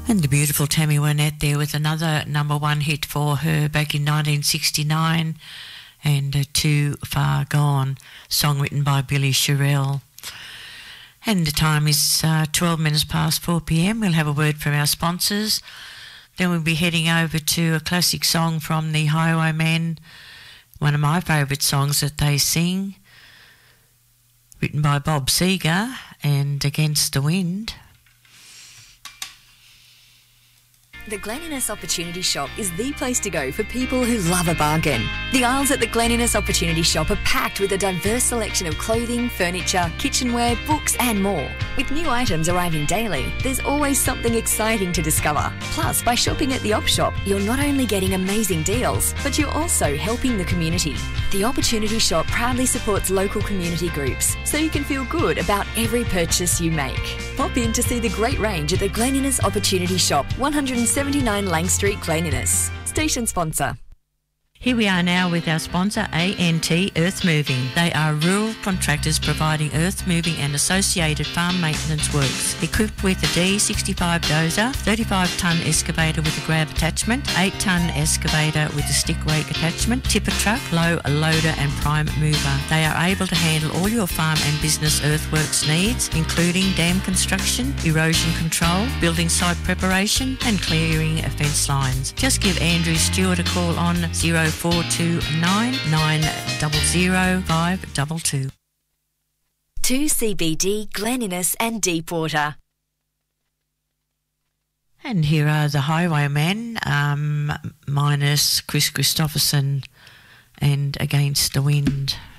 And the beautiful Tammy Wynette there with another number one hit for her back in 1969, and Too Far Gone, song written by Billy Sherrill. And the time is 12 minutes past 4 p.m. We'll have a word from our sponsors. Then we'll be heading over to a classic song from the Highwaymen, one of my favourite songs that they sing, written by Bob Seger, and Against the Wind. The Glen Innes Opportunity Shop is the place to go for people who love a bargain. The aisles at the Glen Innes Opportunity Shop are packed with a diverse selection of clothing, furniture, kitchenware, books and more. With new items arriving daily, there's always something exciting to discover. Plus, by shopping at the Op Shop, you're not only getting amazing deals, but you're also helping the community. The Opportunity Shop proudly supports local community groups, so you can feel good about every purchase you make. Pop in to see the great range at the Glen Innes Opportunity Shop, 179 Lang Street, Glen Innes. Station sponsor. Here we are now with our sponsor, ANT Earth Moving. They are rural contractors providing earth moving and associated farm maintenance works. Equipped with a D65 dozer, 35-tonne excavator with a grab attachment, 8-tonne excavator with a stick rake attachment, tipper truck, low loader and prime mover. They are able to handle all your farm and business earthworks needs, including dam construction, erosion control, building site preparation and clearing of fence lines. Just give Andrew Stewart a call on 0429 900 522. 2CBD, Glen Innes and Deepwater. And here are the Highwaymen, minus Chris Christopherson and Against the Wind.